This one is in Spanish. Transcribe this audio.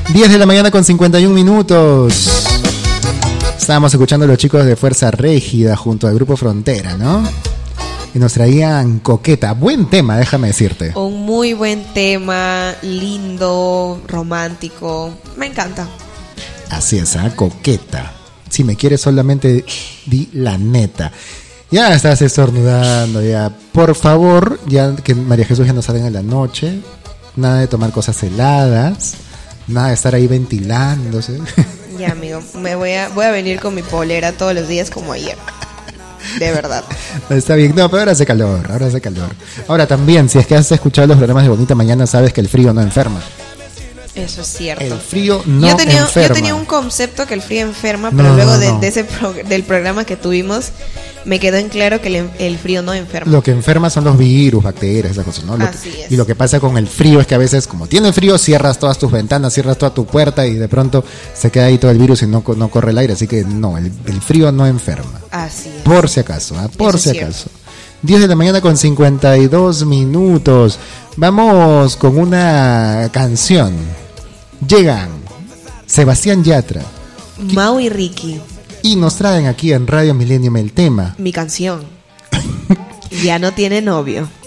10 de la mañana con 51 minutos. Estábamos escuchando a los chicos de Fuerza Régida junto al Grupo Frontera, ¿no? Y nos traían Coqueta. Buen tema, déjame decirte. Un muy buen tema, lindo, romántico. Me encanta. Así es, ¿eh? Coqueta. Si me quieres solamente di la neta. Ya estás estornudando, ya. Por favor, ya que María Jesús ya no salga en la noche. Nada de tomar cosas heladas. Nada de estar ahí ventilándose. Ya, amigo, voy a venir con mi polera todos los días como ayer. De verdad. Está bien, no, pero ahora hace calor, Ahora también, si es que has escuchado los programas de Bonita Mañana, sabes que el frío no enferma. Eso es cierto. El frío no enferma. Yo tenía un concepto que el frío enferma, pero luego del programa que tuvimos, me quedó en claro que el frío no enferma. Lo que enferma son los virus, bacterias, esas cosas, ¿no? Así es. Y lo que pasa con el frío es que a veces, como tiene frío, cierras todas tus ventanas, cierras toda tu puerta y de pronto se queda ahí todo el virus y no corre el aire. Así que no, el frío no enferma. Así es. Por si acaso, por si acaso. 10 de la mañana con 52 minutos. Vamos con una canción. Llegan Sebastián Yatra, Mau y Ricky, y nos traen aquí en Radio Millennium el tema mi canción. Ya no tiene novio.